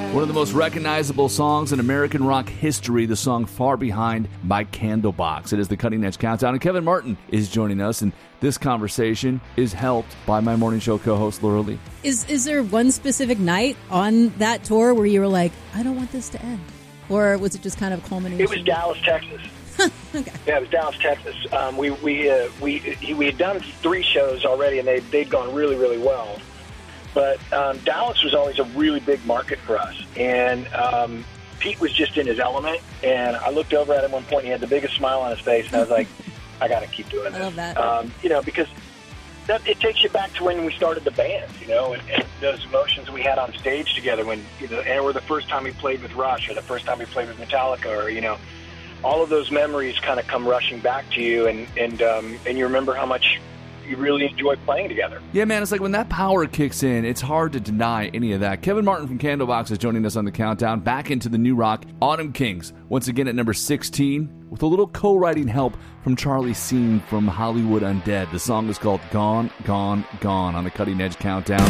One of the most recognizable songs in American rock history, the song Far Behind by Candlebox. It is the Cutting Edge Countdown, and Kevin Martin is joining us, and this conversation is helped by my morning show co-host, Laura Lee. Is there one specific night on that tour where you were like, I don't want this to end? Or was it just kind of culmination? It was Dallas, Texas. Okay. Yeah, it was Dallas, Texas. We had done 3 shows already, and they'd gone really, really well. But Dallas was always a really big market for us. And Pete was just in his element. And I looked over at him one point, and he had the biggest smile on his face. And I was like, I got to keep doing this. I love that. Because it takes you back to when we started the band, and those emotions we had on stage together when, or the first time we played with Rush or the first time we played with Metallica or, all of those memories kind of come rushing back to you and you remember how much you really enjoy playing together. Yeah, man, it's like when that power kicks in, it's hard to deny any of that. Kevin Martin from Candlebox is joining us on the countdown, back into the new rock, Autumn Kings, once again at number 16, with a little co-writing help from Charlie Sheen from Hollywood Undead. The song is called Gone, Gone, Gone on the Cutting Edge Countdown.